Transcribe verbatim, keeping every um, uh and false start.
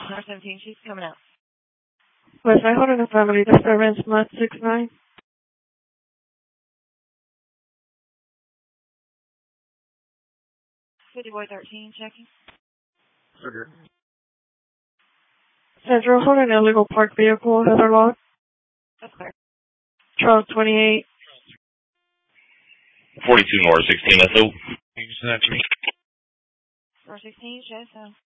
R seventeen, she's coming out. West Side Holding a family disturbance, month six nine. City Boy thirteen, checking. Okay. Central Holding illegal parked vehicle, Heather Log. That's clear. Charles twenty-eight. forty-two North sixteen S O. Can you send that to me? North sixteen, show so.